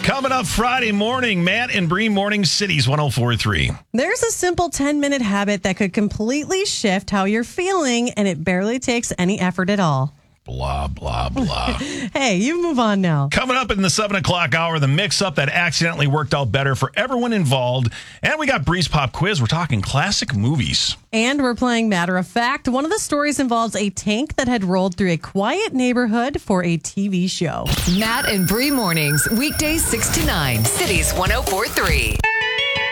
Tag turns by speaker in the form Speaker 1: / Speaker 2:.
Speaker 1: Coming up Friday morning, Matt and Bree Morning Cities 104.3.
Speaker 2: There's a simple 10-minute habit that could completely shift how you're feeling, and it barely takes any effort at all.
Speaker 1: Blah, blah, blah.
Speaker 2: Hey, you move on now.
Speaker 1: Coming up in the 7 o'clock hour, the mix-up that accidentally worked out better for everyone involved. And we got Bree's Pop Quiz. We're talking classic movies.
Speaker 2: And we're playing Matter of Fact. One of the stories involves a tank that had rolled through a quiet neighborhood for a TV show.
Speaker 3: Matt and Bree mornings, weekdays 6 to 9, Cities 104.3.